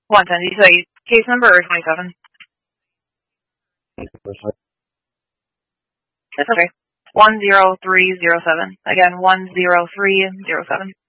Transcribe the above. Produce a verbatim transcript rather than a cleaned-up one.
one ten. Did you say case number or twenty-seven? That's okay. one zero three zero seven. Again, one zero three zero seven.